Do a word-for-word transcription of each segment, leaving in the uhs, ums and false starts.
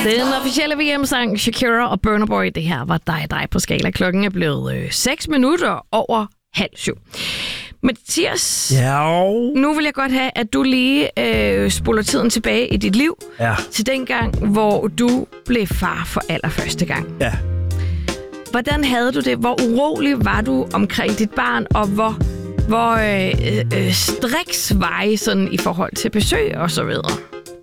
Den officielle V M-sang Shakira og Burna Boy, det her var dig dig på skala. Klokken er blevet øh, seks minutter over halv syv. Mathias, ja. Nu vil jeg godt have, at du lige øh, spoler tiden tilbage i dit liv. Ja. Til den gang, hvor du blev far for allerførste gang. Ja. Hvordan havde du det? Hvor urolig var du omkring dit barn, og hvor, hvor øh, øh, striks var I sådan i forhold til besøg og så videre?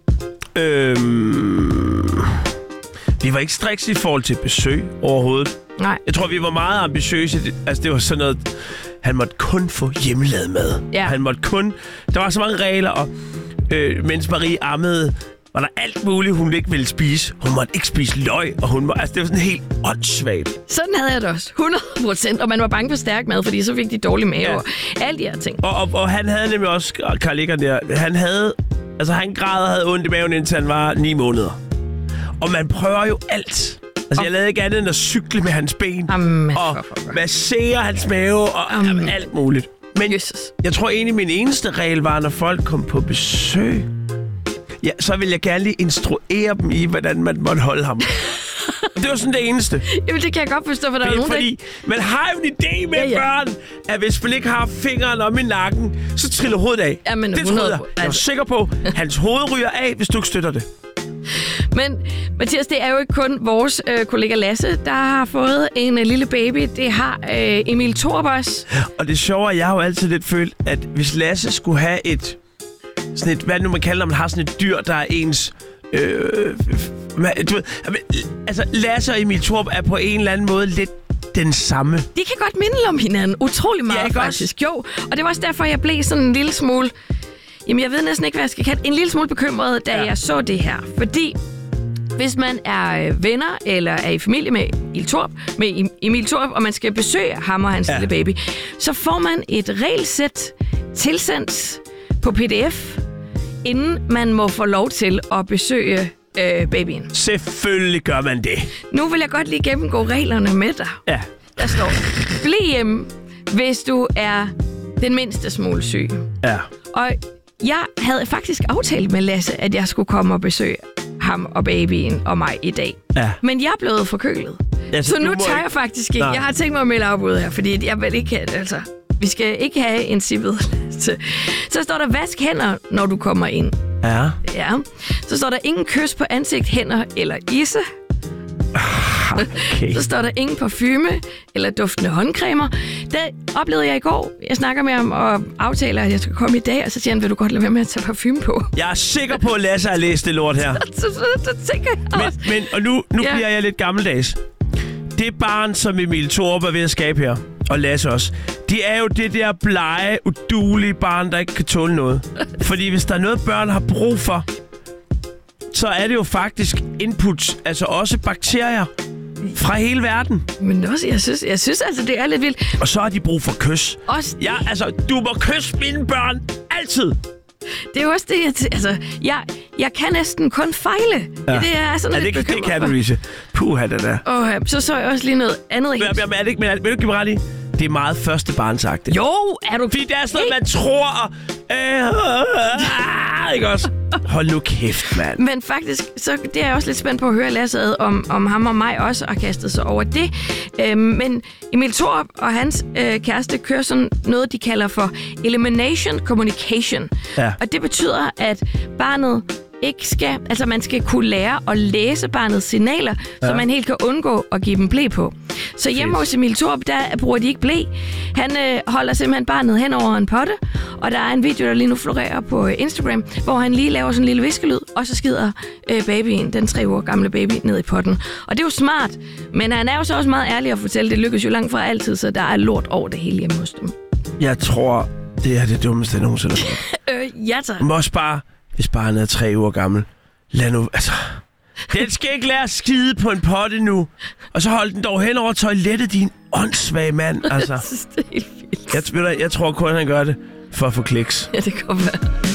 Øhm, vi var ikke striks i forhold til besøg overhovedet. Nej. Jeg tror, vi var meget ambitiøse. Altså, det var sådan noget... Han måtte kun få hjemmelavet mad. Ja. Han måtte kun... Der var så mange regler, og øh, mens Marie ammede, var der alt muligt, hun ikke ville spise. Hun måtte ikke spise løg, og hun må, altså, det var sådan helt åndssvagt. Sådan havde jeg det også. hundrede procent. Og man var bange for stærk mad, fordi så fik de dårlig mave ja. og alle de her ting. Og, og, og han havde nemlig også... Karl Eggeren der, han havde... Altså, han græd og havde ondt i maven, indtil han var ni måneder. Og man prøver jo alt. Altså, jeg lavede ikke andet end at cykle med hans ben. Amen, og massere hans mave og jamen, alt muligt. Men Jesus. Jeg tror egentlig, min eneste regel var, når folk kom på besøg, ja, så ville jeg gerne lige instruere dem i, hvordan man måtte holde ham. Det var sådan det eneste. Jamen, det kan jeg godt forstå, for der er nogen, fordi der... man har jo en idé med ja, ja. børn, at hvis man ikke har fingeren om i nakken, så triller hovedet af. Jamen, det troede jeg. Jeg er sikker på, at hans hoved ryger af, hvis du ikke støtter det. Men Mathias, det er jo ikke kun vores øh, kollega Lasse, der har fået en øh, lille baby. Det har øh, Emil Thorup også. Og det sjove er, jeg har jo altid lidt følt, at hvis Lasse skulle have et... Sådan et, hvad nu man kalder, når man har sådan et dyr, der er ens... Øh, du ved, altså, Lasse og Emil Thorup er på en eller anden måde lidt den samme. De kan godt minde om hinanden utrolig meget, ja, faktisk. Jo, og det var også derfor, jeg blev sådan en lille smule... Jamen, jeg ved næsten ikke, hvad jeg skal kalde. En lille smule bekymret, da ja. jeg så det her. Fordi hvis man er venner eller er i familie med Emil Thorup, med Emil Thorup, og man skal besøge ham og hans ja. lille baby, så får man et regelsæt tilsendt på P D F, inden man må få lov til at besøge øh, babyen. Selvfølgelig gør man det. Nu vil jeg godt lige gennemgå reglerne med dig. Ja. Der står, bliv hjemme, hvis du er den mindste smule syg. Ja. Og jeg havde faktisk aftalt med Lasse, at jeg skulle komme og besøge ham og babyen og mig i dag. Ja. Men jeg er blevet forkølet. Ja, så, så nu tager jeg faktisk ikke. Nej. Jeg har tænkt mig at melde afbud her, fordi jeg vil ikke have, altså, vi skal ikke have en sippet. Så står der, vask hænder, når du kommer ind. Ja. Ja. Så står der, ingen kys på ansigt, hænder eller isse. Okay. Så står der ingen parfume eller duftende håndcremer. Det oplevede jeg i går. Jeg snakker med ham og aftaler, at jeg skal komme i dag, og så siger han, vil du godt lade være med at tage parfume på? Jeg er sikker på, at Lasse har læst det lort her. så, så, så tænker jeg også. Men, men, og nu, nu ja. bliver jeg lidt gammeldags. Det barn, som Emil Thorup er ved at skabe her, og Lasse også, det er jo det der blege, uduelige barn, der ikke kan tåle noget. Fordi hvis der er noget, børn har brug for, så er det jo faktisk inputs, altså også bakterier fra hele verden. Men også, jeg synes, jeg synes altså, det er lidt vildt. Og så har de brug for kys. Også ja, altså, du må kysse mine børn altid. Det er jo også det, jeg... T- altså, jeg, jeg kan næsten kun fejle. Ja. Det er sådan ja, lidt det, det kan du, Lise. Puha, det der. Og uh, så så jeg også lige noget andet. Men, men, er det ikke, men vil du give mig ret i? Det er meget første barnsagtigt. Jo, er du... Fordi det er sådan noget, man tror, og... Øh, øh, ikke også? Hold nu kæft, mand. Men faktisk, så det er jeg også lidt spændt på at høre Lasse om, om ham og mig også har kastet sig over det. Øh, men Emil Thorup og hans øh, kæreste kører sådan noget, de kalder for elimination communication. Ja. Og det betyder, at barnet ikke skal... Altså, man skal kunne lære at læse barnets signaler, ja. så man helt kan undgå at give dem ble på. Så hjemme hos Emil Thorup, der bruger de ikke ble. Han øh, holder simpelthen barnet hen over en potte, og der er en video, der lige nu florerer på Instagram, hvor han lige laver sådan en lille viskelyd, og så skider øh, babyen, den tre uger gamle baby, ned i potten. Og det er jo smart, men han er jo så også meget ærlig at fortælle, det lykkes jo langt fra altid, så der er lort over det hele hjemme hos dem. Jeg tror, det er det dummeste, jeg nogensinde har gjort. øh, ja, tak. Man må også bare, hvis barnet er tre uger gammel, lad nu, altså... Den skal ikke lære at skide på en potte nu. Og så hold den dog hen over toilettet, din åndssvage mand. Altså. Jeg synes, det er helt vildt. Jeg, jeg, jeg tror kun, han gør det for at få kliks. Ja, det kan være.